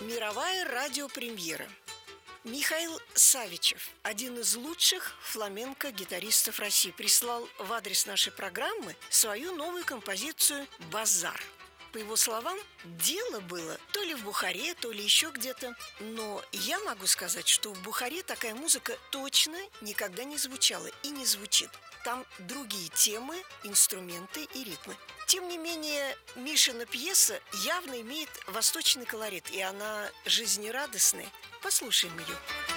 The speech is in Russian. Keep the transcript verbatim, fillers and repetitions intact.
Мировая радиопремьера. Михаил Савичев, один из лучших фламенко-гитаристов России, прислал в адрес нашей программы свою новую композицию «Базар». По его словам, дело было то ли в Бухаре, то ли еще где-то. Но я могу сказать, что в Бухаре такая музыка точно никогда не звучала и не звучит. Там другие темы, инструменты и ритмы. Тем не менее, Мишина пьеса явно имеет восточный колорит, и она жизнерадостная. Послушаем ее.